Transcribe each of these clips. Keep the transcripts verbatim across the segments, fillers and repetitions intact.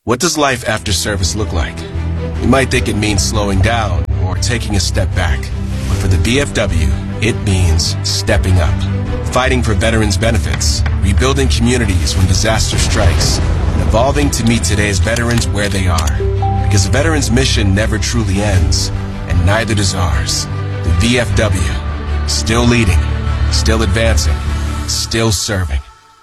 What does life after service look like? You might think it means slowing down or taking a step back. But for the V F W, it means stepping up. Fighting for veterans' benefits, rebuilding communities when disaster strikes, and evolving to meet today's veterans where they are. Because a veteran's mission never truly ends, and neither does ours. The V F W, still leading, still advancing, still serving.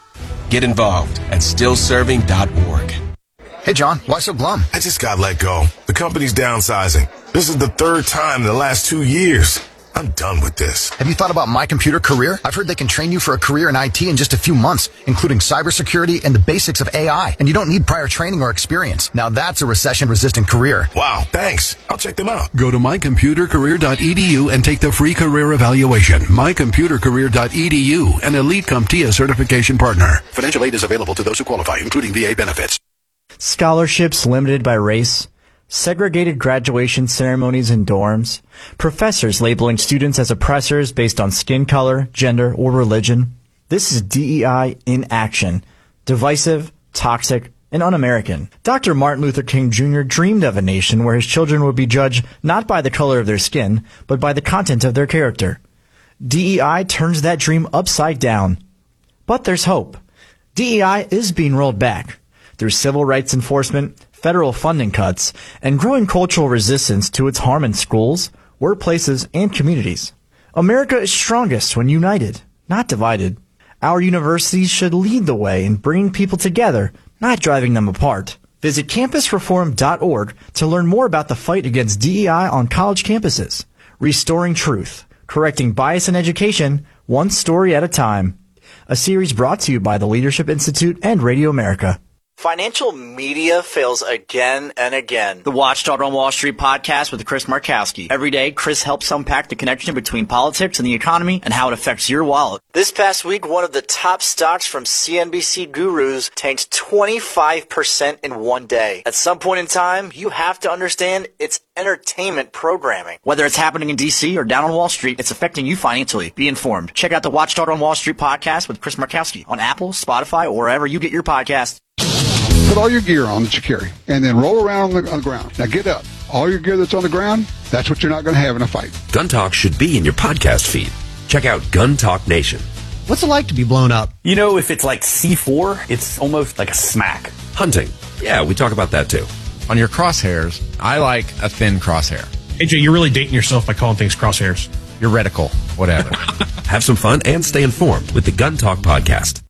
Get involved at still serving dot org. Hey, John, why so glum? I just got let go. The company's downsizing. This is the third time in the last two years. I'm done with this. Have you thought about My Computer Career? I've heard they can train you for a career in I T in just a few months, including cybersecurity and the basics of A I. And you don't need prior training or experience. Now that's a recession-resistant career. Wow, thanks. I'll check them out. Go to my computer career dot e d u and take the free career evaluation. my computer career dot e d u, an Elite CompTIA certification partner. Financial aid is available to those who qualify, including V A benefits. Scholarships limited by race, segregated graduation ceremonies in dorms, professors labeling students as oppressors based on skin color, gender, or religion. This is D E I in action. Divisive, toxic, and un-American. Doctor Martin Luther King Junior dreamed of a nation where his children would be judged not by the color of their skin, but by the content of their character. D E I turns that dream upside down. But there's hope. D E I is being rolled back. Through civil rights enforcement, federal funding cuts, and growing cultural resistance to its harm in schools, workplaces, and communities. America is strongest when united, not divided. Our universities should lead the way in bringing people together, not driving them apart. Visit campus reform dot org to learn more about the fight against D E I on college campuses. Restoring truth, correcting bias in education, one story at a time. A series brought to you by the Leadership Institute and Radio America. Financial media fails again and again. The Watchdog on Wall Street podcast with Chris Markowski. Every day, Chris helps unpack the connection between politics and the economy and how it affects your wallet. This past week, one of the top stocks from C N B C Gurus tanked twenty-five percent in one day. At some point in time, you have to understand it's entertainment programming. Whether it's happening in D C or down on Wall Street, it's affecting you financially. Be informed. Check out the Watchdog on Wall Street podcast with Chris Markowski on Apple, Spotify, or wherever you get your podcasts. Put all your gear on that you carry, and then roll around on the, on the ground. Now get up. All your gear that's on the ground, that's what you're not going to have in a fight. Gun Talk should be in your podcast feed. Check out Gun Talk Nation. What's it like to be blown up? You know, if it's like C four, it's almost like a smack. Hunting. Yeah, we talk about that too. On your crosshairs, I like a thin crosshair. A J, you're really dating yourself by calling things crosshairs. Your reticle, whatever. Have some fun and stay informed with the Gun Talk podcast.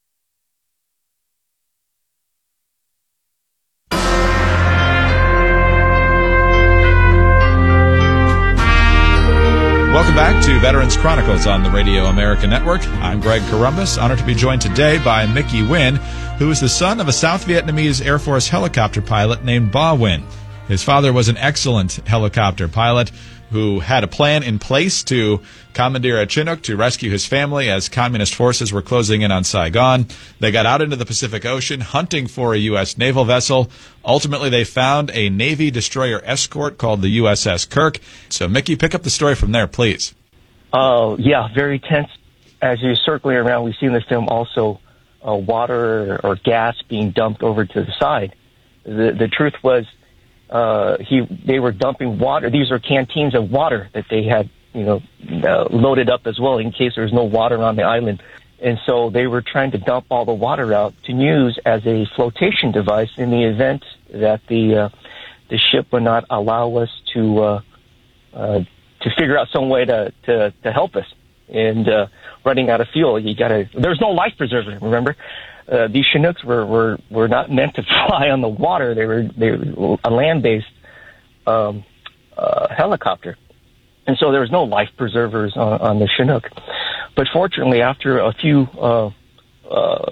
Welcome back to Veterans Chronicles on the Radio America Network. I'm Greg Corombos, honored to be joined today by Mickey Nguyen, who is the son of a South Vietnamese Air Force helicopter pilot named Ba Nguyen. His father was an excellent helicopter pilot who had a plan in place to commandeer a Chinook to rescue his family as communist forces were closing in on Saigon. They got out into the Pacific Ocean hunting for a U S naval vessel. Ultimately, they found a Navy destroyer escort called the U S S Kirk. So, Mickey, pick up the story from there, please. Oh, uh, yeah, very tense. As you're circling around, we see in the film also uh, water or gas being dumped over to the side. The, the truth was, Uh, he, they were dumping water. These are canteens of water that they had, you know, uh, loaded up as well in case there was no water on the island. And so they were trying to dump all the water out to use as a flotation device in the event that the, uh, the ship would not allow us to, uh, uh, to figure out some way to, to, to help us. And, uh, running out of fuel, you gotta, there's no life preserver, remember? Uh, these Chinooks were, were, were not meant to fly on the water. They were, they were a land-based um, uh, helicopter. And so there was no life preservers on, on the Chinook. But fortunately, after a few uh, uh,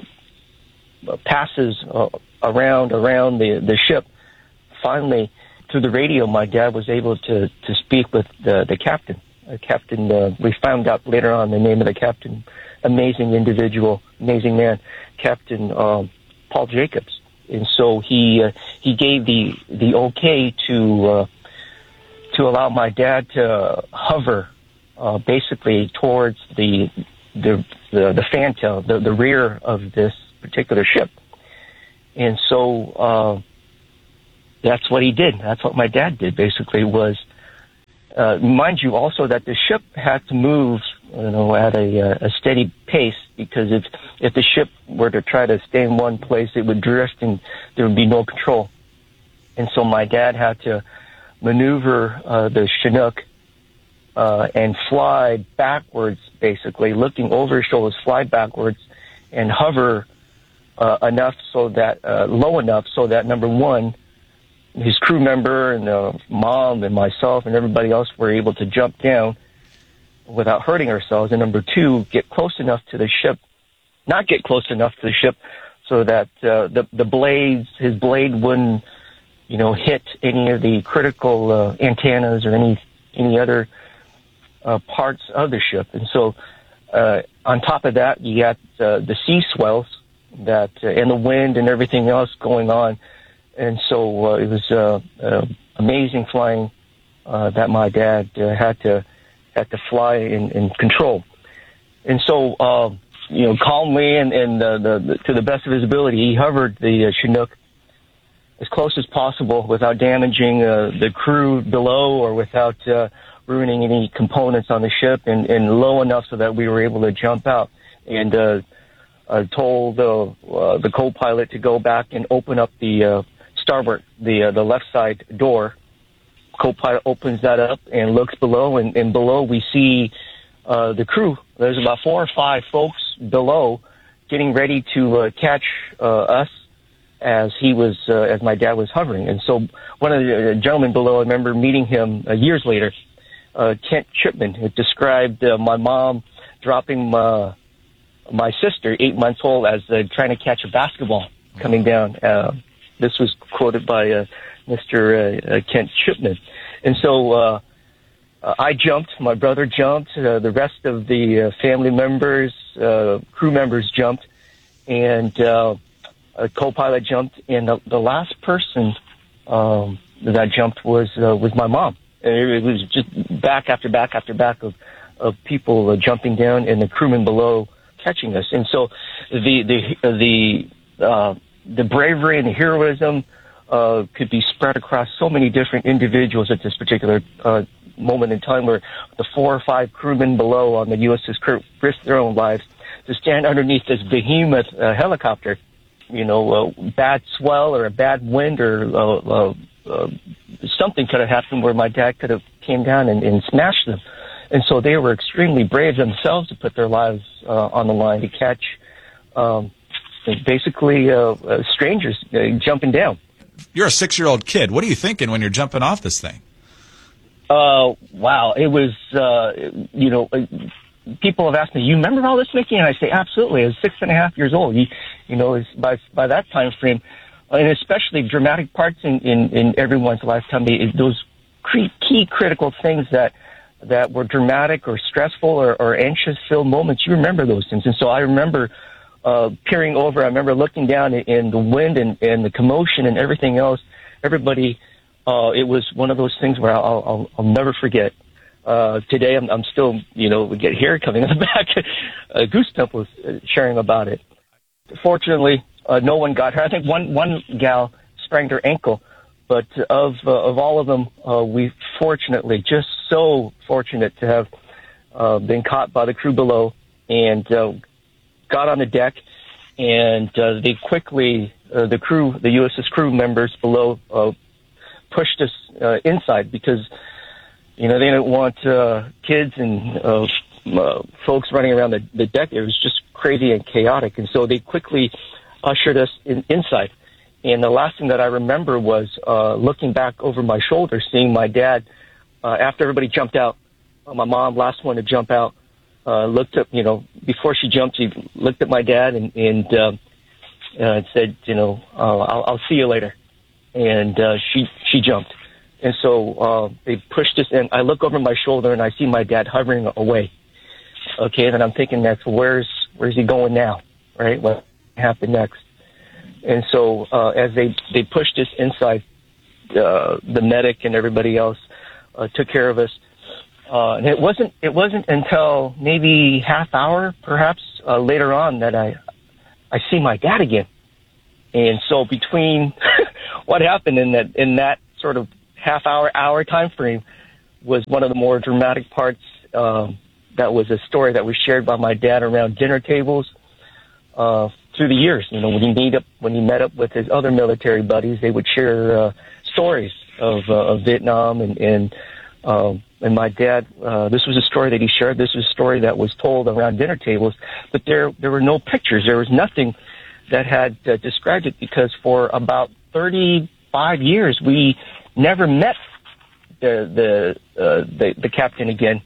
passes uh, around around the, the ship, finally, through the radio, my dad was able to, to speak with the, the captain. Uh, captain, uh, we found out later on the name of the captain. Amazing individual, amazing man, Captain um, Paul Jacobs, and so he uh, he gave the the okay to uh, to allow my dad to hover uh, basically towards the the the, the fantail, the, the rear of this particular ship, and so uh, that's what he did. That's what my dad did, basically, was, uh, mind you also that the ship had to move, you know, at a, a steady pace, because if, if the ship were to try to stay in one place, it would drift and there would be no control. And so my dad had to maneuver uh, the Chinook uh, and fly backwards, basically, looking over his shoulders, fly backwards and hover uh, enough so that, uh, low enough so that, number one, his crew member and uh, mom and myself and everybody else were able to jump down without hurting ourselves. And number two, get close enough to the ship, not get close enough to the ship so that uh, the, the blades, his blade wouldn't, you know, hit any of the critical uh, antennas or any any other uh, parts of the ship. And so uh, on top of that, you got uh, the sea swells that uh, and the wind and everything else going on. And so uh, it was uh, uh, amazing flying uh, that my dad uh, had to had to fly in, in control. And so, uh, you know, calmly and, and uh, the, the, to the best of his ability, he hovered the uh, Chinook as close as possible without damaging uh, the crew below or without uh, ruining any components on the ship, and, and low enough so that we were able to jump out. And uh, uh, told uh, uh, the co-pilot to go back and open up the uh, starboard, the uh, the left side door. Co-pilot opens that up and looks below, and, and below we see uh, the crew. There's about four or five folks below getting ready to uh, catch uh, us as he was, uh, as my dad was hovering. And so one of the uh, gentlemen below, I remember meeting him uh, years later, uh, Kent Chipman, who described uh, my mom dropping my, my sister, eight months old, as uh, trying to catch a basketball coming down. Uh, this was quoted by uh, Mister Uh, uh, Kent Chipman. And so uh, uh, I jumped, my brother jumped, uh, the rest of the uh, family members, uh, crew members jumped, and uh, a co-pilot jumped, and the, the last person um, that jumped was uh, was my mom. And it, it was just back after back after back of of people uh, jumping down, and the crewmen below catching us. And so the the the uh, the bravery and the heroism uh, could be spread across so many different individuals at this particular uh, moment in time, where the four or five crewmen below on the U S S Kirk risked their own lives to stand underneath this behemoth uh, helicopter. You know, a bad swell or a bad wind or uh, uh, uh, something could have happened where my dad could have came down and, and smashed them. And so they were extremely brave themselves to put their lives uh, on the line to catch um, basically uh, uh, strangers uh, jumping down. You're a six-year-old kid. What are you thinking when you're jumping off this thing? Uh, wow. It was, uh, you know, uh, people have asked me, you remember all this, Mickey? And I say, absolutely. I was six and a half years old. You, you know, it's by, by that time frame, and especially dramatic parts in, in, in everyone's lifetime, they, those key critical things that, that were dramatic or stressful or, or anxious-filled moments, you remember those things. And so I remember uh, peering over. I remember looking down in the wind and, and the commotion and everything else. Everybody, uh, it was one of those things where I'll, I'll, I'll never forget. Uh, today I'm, I'm still, you know, we get hair coming in the back. uh, Goosebump was sharing about it. Fortunately, uh, no one got hurt. I think one, one gal sprained her ankle, but of, uh, of all of them, uh, we fortunately, just so fortunate to have, uh, been caught by the crew below and, uh, got on the deck, and, uh, they quickly, uh, the crew, the U S S crew members below, uh, pushed us, uh, inside because, you know, they didn't want uh, kids and uh, uh, folks running around the, the deck. It was just crazy and chaotic. And so they quickly ushered us in, inside. And the last thing that I remember was uh, looking back over my shoulder, seeing my dad, uh, after everybody jumped out, uh, my mom, last one to jump out, uh, looked up, you know, before she jumped, she looked at my dad and, and uh, uh, said, you know, uh, I'll, I'll see you later. And uh, she, she jumped. And so uh, they pushed us in. I look over my shoulder and I see my dad hovering away. Okay, and then I'm thinking, next, where's where's he going now? Right? What happened next? And so uh, as they, they pushed us inside, uh, the medic and everybody else uh, took care of us. Uh, and it wasn't it wasn't until maybe half hour, perhaps uh, later on, that I I see my dad again. And so between what happened in that in that sort of half hour, hour time frame was one of the more dramatic parts. Um, that was a story that was shared by my dad around dinner tables uh, through the years. You know, when he meet up, when he met up with his other military buddies, they would share uh, stories of, uh, of Vietnam and and, um, and my dad. Uh, this was a story that he shared. This was a story that was told around dinner tables, but there there were no pictures. There was nothing that had uh, described it, because for about thirty-five years we never met the the uh, the, the captain again.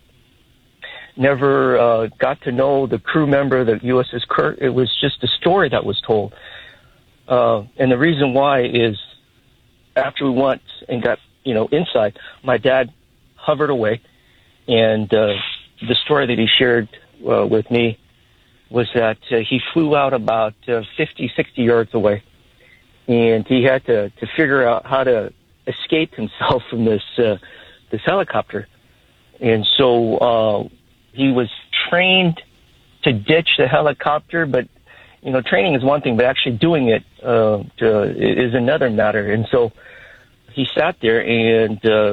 Never uh, got to know the crew member, the U S S Kurt. It was just a story that was told. Uh, and the reason why is after we went and got, you know, inside, my dad hovered away. And uh, the story that he shared uh, with me was that uh, he flew out about uh, fifty, sixty yards away. And he had to, to figure out how to escape himself from this, uh, this helicopter. And so... Uh, He was trained to ditch the helicopter, but, you know, training is one thing, but actually doing it uh, to, is another matter. And so he sat there and uh,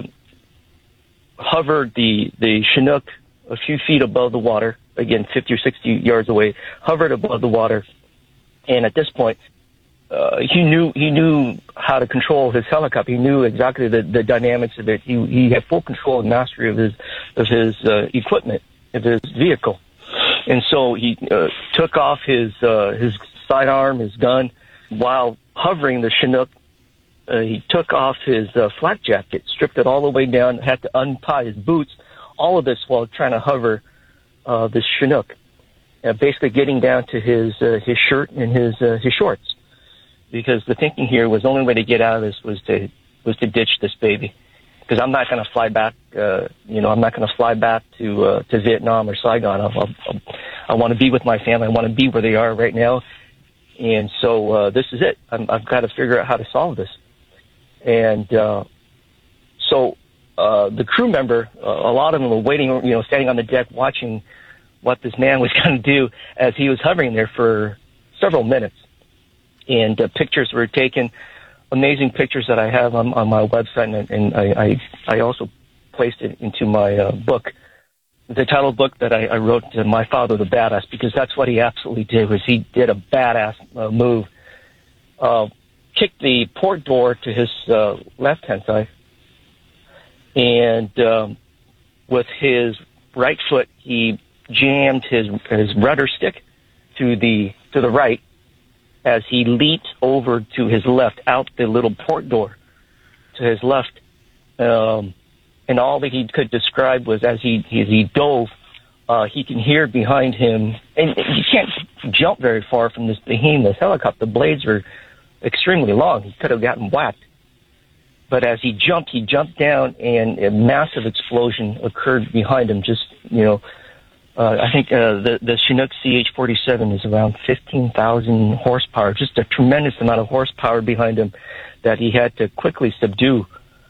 hovered the, the Chinook a few feet above the water, again, fifty or sixty yards away, hovered above the water. And at this point, uh, he knew he knew how to control his helicopter. He knew exactly the, the dynamics of it. He, he had full control and mastery of his, of his uh, equipment, of his vehicle. And so he uh, took off his uh, his sidearm, his gun, while hovering the Chinook. Uh, he took off his uh, flak jacket, stripped it all the way down, had to untie his boots, all of this while trying to hover uh, this Chinook, uh, basically getting down to his uh, his shirt and his uh, his shorts, because the thinking here was the only way to get out of this was to was to ditch this baby. Because I'm not going to fly back, uh, you know, I'm not going to fly back to uh, to Vietnam or Saigon. I, I, I want to be with my family. I want to be where they are right now. And so uh, this is it. I'm, I've got to figure out how to solve this. And uh, so uh, the crew member, uh, a lot of them were waiting, you know, standing on the deck watching what this man was going to do as he was hovering there for several minutes. And uh, pictures were taken. Amazing pictures that I have on, on my website, and, and I, I I also placed it into my uh, book, the title book that I, I wrote, uh, My Father the Badass, because that's what he absolutely did. Was he did a badass uh, move, uh, kicked the port door to his uh, left hand side, and um, with his right foot he jammed his his rudder stick to the to the right, as he leaped over to his left, out the little port door to his left. Um, and all that he could describe was as he, as he dove, uh, he can hear behind him, and you can't jump very far from this behemoth helicopter. The blades are extremely long. He could have gotten whacked. But as he jumped, he jumped down, and a massive explosion occurred behind him. Just, you know, Uh, I think uh, the, the Chinook C H forty-seven is around fifteen thousand horsepower, just a tremendous amount of horsepower behind him that he had to quickly subdue.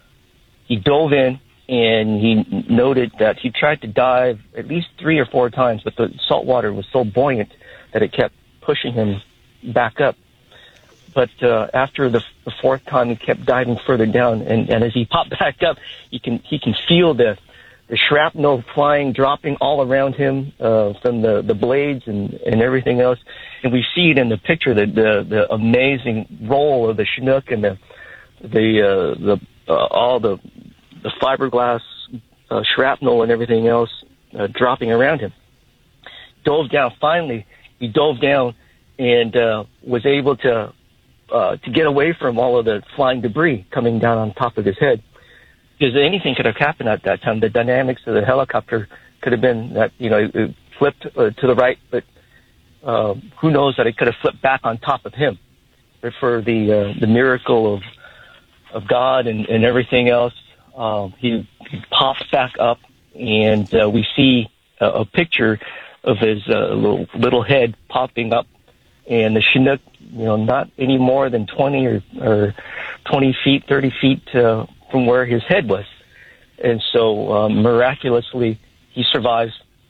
He dove in, and he noted that he tried to dive at least three or four times, but the salt water was so buoyant that it kept pushing him back up. But uh, after the, the fourth time, he kept diving further down, and, and as he popped back up, he can he can feel the the shrapnel flying, dropping all around him uh, from the, the blades and, and everything else. And we see it in the picture, the the, the amazing roll of the Chinook and the the uh, the uh, all the the fiberglass uh, shrapnel and everything else uh, dropping around him. Dove down. Finally, he dove down and uh, was able to uh, to get away from all of the flying debris coming down on top of his head. Because anything could have happened at that time. The dynamics of the helicopter could have been that, you know, it flipped uh, to the right, but uh, who knows that it could have flipped back on top of him. But for the uh, the miracle of of God and, and everything else, uh, he, he pops back up, and uh, we see a, a picture of his uh, little little head popping up, and the Chinook, you know, not any more than twenty or, or twenty feet, thirty feet uh, from where his head was. And so um, miraculously he survives.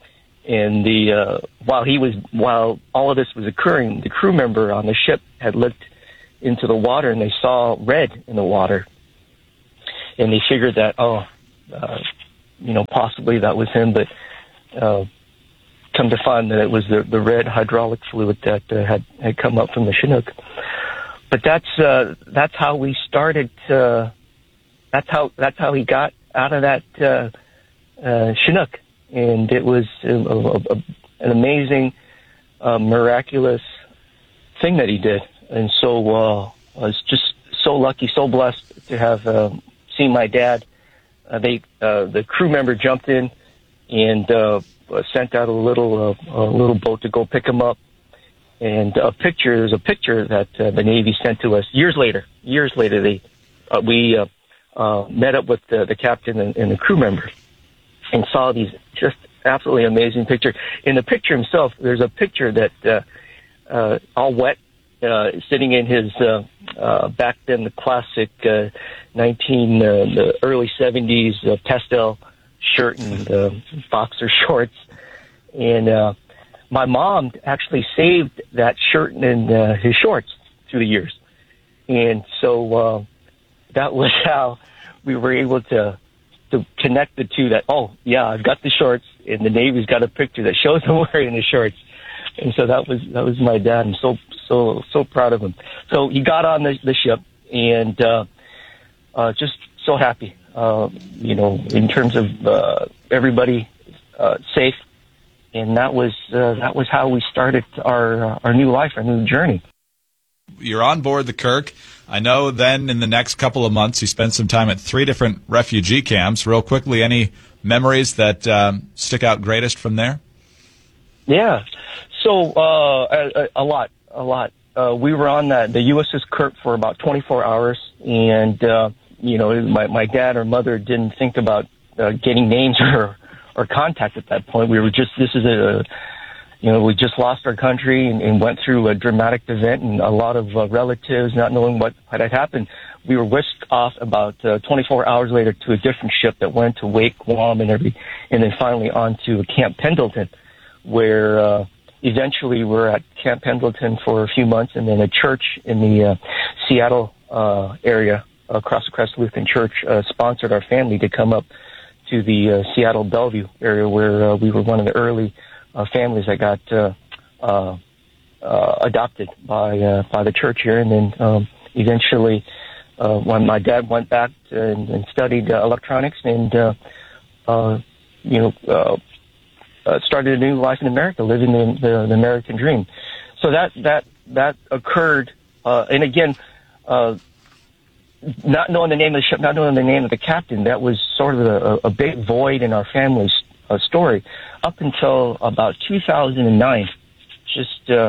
And the uh, while he was while all of this was occurring, the crew member on the ship had looked into the water, and they saw red in the water. And they figured that, oh, uh, you know, possibly that was him, but uh, come to find that it was the, the red hydraulic fluid that uh, had, had come up from the Chinook. But that's uh, that's how we started. Uh, that's how that's how he got out of that uh, uh, Chinook, and it was a, a, a, an amazing, uh, miraculous thing that he did. And so uh, I was just so lucky, so blessed to have uh, seen my dad. Uh, they uh, the crew member jumped in and uh, sent out a little uh, a little boat to go pick him up. And a picture, there's a picture that uh, the Navy sent to us years later. Years later, they uh, we uh, uh, met up with the, the captain and, and the crew member and saw these just absolutely amazing pictures. In the picture himself, there's a picture that uh, uh, all wet, uh, sitting in his uh, uh, back then the classic uh, nineteen uh, the early seventies uh, pastel shirt and uh, boxer shorts, and. Uh, My mom actually saved that shirt and uh, his shorts through the years. And so uh, that was how we were able to to connect the two that, oh, yeah, I've got the shorts, and the Navy's got a picture that shows him wearing the shorts. And so that was that was my dad. I'm so, so, so proud of him. So he got on the, the ship, and uh, uh, just so happy, uh, you know, in terms of uh, everybody uh, safe. And that was uh, that was how we started our uh, our new life, our new journey. You're on board the Kirk. I know then in the next couple of months you spent some time at three different refugee camps. Real quickly, any memories that um, stick out greatest from there? Yeah. So uh, a, a lot, a lot. Uh, we were on that, the U S S Kirk for about twenty-four hours. And, uh, you know, my, my dad or mother didn't think about uh, getting names or or contact at that point. We were just, this is a, you know, we just lost our country and, and went through a dramatic event, and a lot of uh, relatives not knowing what had happened. We were whisked off about uh, twenty-four hours later to a different ship that went to Wake, Guam, and every, and then finally on to Camp Pendleton, where uh, eventually we're at Camp Pendleton for a few months, and then a church in the uh, Seattle uh, area, across the Crest Lutheran Church, uh, sponsored our family to come up to the uh, Seattle Bellevue area, where uh, we were one of the early uh, families that got uh, uh, uh, adopted by uh, by the church here. And then um, eventually, uh, when my dad went back and, and studied uh, electronics, and uh, uh, you know, uh, uh, started a new life in America, living the, the, the American dream. So that that that occurred, uh, and again. Uh, Not knowing the name of the ship, not knowing the name of the captain, that was sort of a, a big void in our family's uh, story up until about two thousand nine, just uh,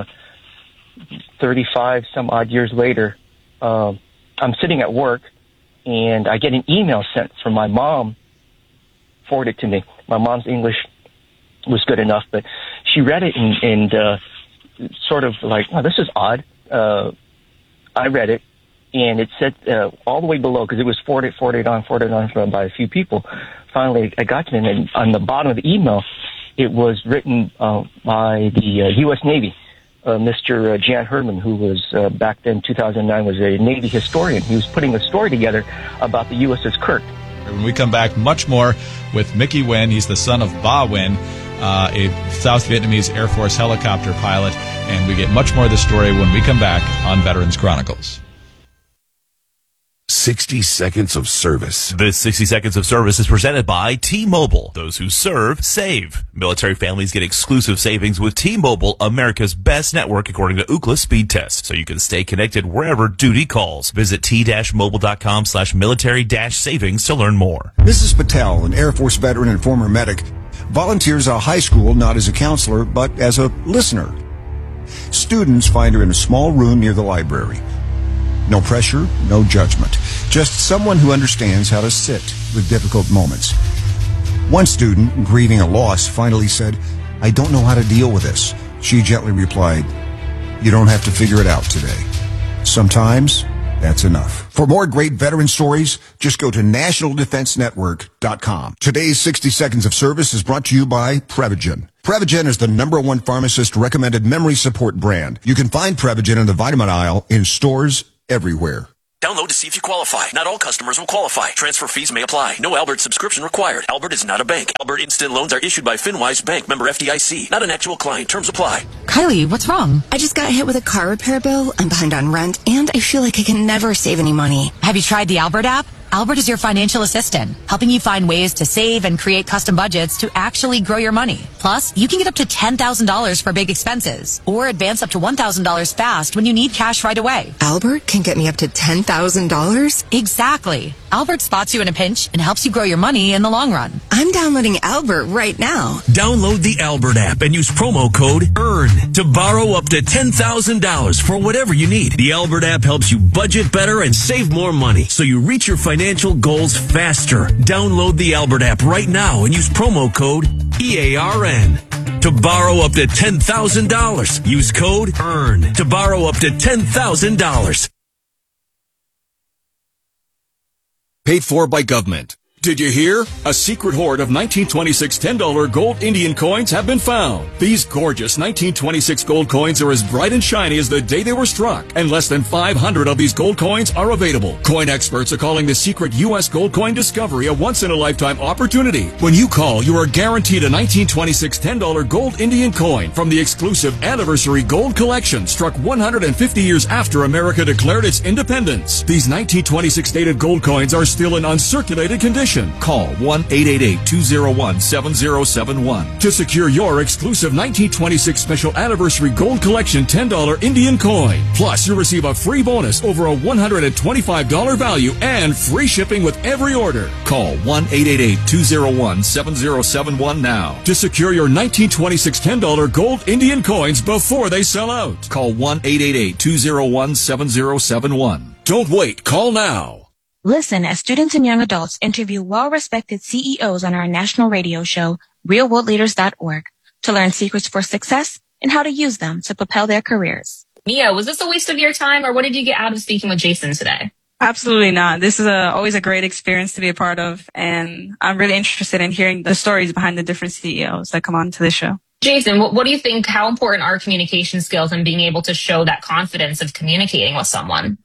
thirty-five some odd years later. Uh, I'm sitting at work, and I get an email sent from my mom, forwarded to me. My mom's English was good enough, but she read it and, and uh, sort of like, oh, this is odd. Uh, I read it. And it said uh, all the way below, because it was forwarded, forwarded on, forwarded on by a few people. Finally, I got to it, and on the bottom of the email, it was written uh, by the uh, U S Navy. Uh, Mister Jan Herman, who was uh, back then, two thousand nine, was a Navy historian. He was putting a story together about the U S S Kirk. When we come back, much more with Mickey Wynn. He's the son of Ba Wynn, uh, a South Vietnamese Air Force helicopter pilot. And we get much more of the story when we come back on Veterans Chronicles. sixty seconds of service. This sixty seconds of service is presented by T-Mobile. Those who serve, save. Military families get exclusive savings with T-Mobile, America's best network according to Ookla speed test, so you can stay connected wherever duty calls. Visit t-mobile.com slash military dash savings to learn more. Missus Patel, an Air Force veteran and former medic, volunteers at a high school not as a counselor, but as a listener. Students find her in a small room near the library. No pressure, no judgment. Just someone who understands how to sit with difficult moments. One student, grieving a loss, finally said, "I don't know how to deal with this." She gently replied, "You don't have to figure it out today. Sometimes that's enough." For more great veteran stories, just go to national defense network dot com. Today's sixty seconds of service is brought to you by Prevagen. Prevagen is the number one pharmacist-recommended memory support brand. You can find Prevagen in the vitamin aisle in stores everywhere. Download to see if you qualify. Not all customers will qualify. Transfer fees may apply. No Albert subscription required. Albert is not a bank. Albert Instant Loans are issued by FinWise Bank, member F D I C. Not an actual client. Terms apply. Kylie, what's wrong? I just got hit with a car repair bill. I'm behind on rent, and I feel like I can never save any money. Have you tried the Albert app? Albert is your financial assistant, helping you find ways to save and create custom budgets to actually grow your money. Plus, you can get up to ten thousand dollars for big expenses, or advance up to one thousand dollars fast when you need cash right away. Albert can get me up to ten thousand dollars? Exactly. Albert spots you in a pinch and helps you grow your money in the long run. I'm downloading Albert right now. Download the Albert app and use promo code EARN to borrow up to ten thousand dollars for whatever you need. The Albert app helps you budget better and save more money, so you reach your financial goals faster. Download the Albert app right now and use promo code E A R N to borrow up to ten thousand dollars. Use code EARN to borrow up to ten thousand dollars. Paid for by government. Did you hear? A secret hoard of nineteen twenty-six ten dollar gold Indian coins have been found. These gorgeous nineteen twenty-six gold coins are as bright and shiny as the day they were struck, and less than five hundred of these gold coins are available. Coin experts are calling the secret U S gold coin discovery a once-in-a-lifetime opportunity. When you call, you are guaranteed a nineteen twenty-six ten dollar gold Indian coin from the exclusive Anniversary Gold Collection, struck one hundred fifty years after America declared its independence. These nineteen twenty-six dated gold coins are still in uncirculated condition. Call one eight eight eight, two oh one, seven oh seven one to secure your exclusive nineteen twenty-six Special Anniversary Gold Collection ten dollar Indian coin. Plus, you'll receive a free bonus over a one hundred twenty-five dollars value and free shipping with every order. Call one eight eight eight, two oh one, seven oh seven one now to secure your nineteen twenty-six ten dollar gold Indian coins before they sell out. Call one eight eight eight, two oh one, seven oh seven one. Don't wait. Call now. Listen as students and young adults interview well-respected C E Os on our national radio show, real world leaders dot org, to learn secrets for success and how to use them to propel their careers. Mia, was this a waste of your time, or what did you get out of speaking with Jason today? Absolutely not. This is a, always a great experience to be a part of, and I'm really interested in hearing the stories behind the different C E Os that come on to this show. Jason, what, what do you think, how important are communication skills and being able to show that confidence of communicating with someone?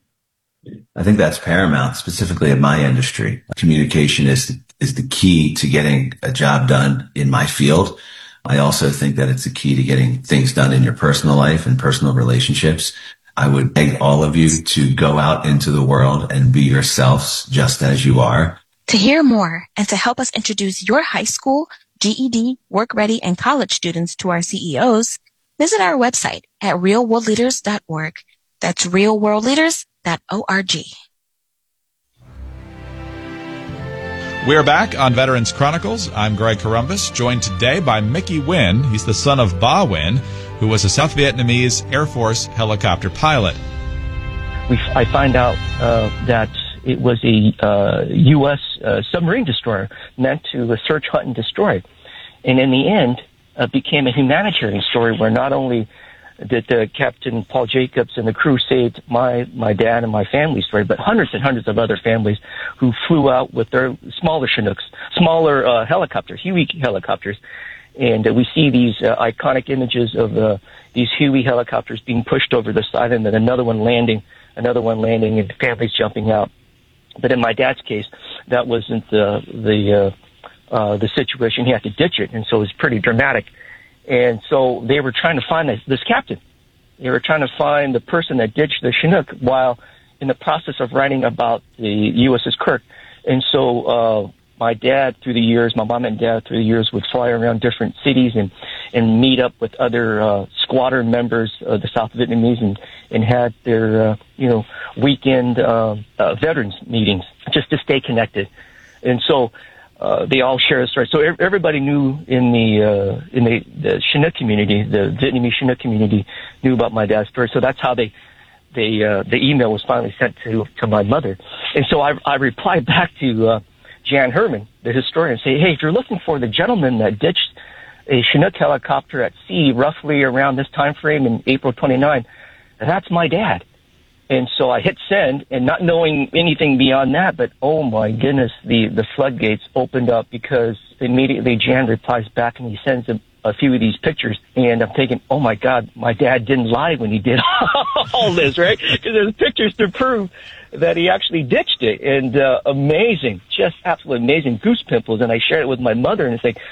I think that's paramount, specifically in my industry. Communication is is the key to getting a job done in my field. I also think that it's the key to getting things done in your personal life and personal relationships. I would beg all of you to go out into the world and be yourselves just as you are. To hear more and to help us introduce your high school, G E D, work ready, and college students to our C E Os, visit our website at real world leaders dot org. That's real world leaders dot org. We're back on Veterans Chronicles. I'm Greg Corombos, joined today by Mickey Wynn. He's the son of Ba Wynn, who was a South Vietnamese Air Force helicopter pilot. We, I find out uh, that it was a uh, U S uh, submarine destroyer meant to uh, search, hunt, and destroy. And in the end, uh, became a humanitarian story where not only did uh, Captain Paul Jacobs and the crew saved my, my dad and my family's story, but hundreds and hundreds of other families who flew out with their smaller Chinooks, smaller uh, helicopters, Huey helicopters. And uh, we see these uh, iconic images of uh, these Huey helicopters being pushed over the side and then another one landing, another one landing, and families jumping out. But in my dad's case, that wasn't the, the, uh, uh, the situation. He had to ditch it, and so it was pretty dramatic. And so they were trying to find this, this captain. They were trying to find the person that ditched the Chinook while in the process of writing about the U S S Kirk. And so uh my dad, through the years, my mom and dad, through the years, would fly around different cities and, and meet up with other uh squadron members of the South Vietnamese and, and had their, uh, you know, weekend uh, uh, veterans meetings just to stay connected. And so Uh, they all share a story. So everybody knew in the uh, in the, the Chinook community, the Vietnamese Chinook community, knew about my dad's story. So that's how they they uh, the email was finally sent to to my mother. And so I I replied back to uh, Jan Herman, the historian, say, hey, if you're looking for the gentleman that ditched a Chinook helicopter at sea roughly around this time frame in April twenty-ninth, that's my dad. And so I hit send, and not knowing anything beyond that, but oh my goodness, the, the floodgates opened up because immediately Jan replies back and he sends a, a few of these pictures, and I'm thinking, oh my God, my dad didn't lie when he did all this, right? Because there's pictures to prove that he actually ditched it. And uh, amazing, just absolutely amazing goose pimples. And I shared it with my mother, and it's like,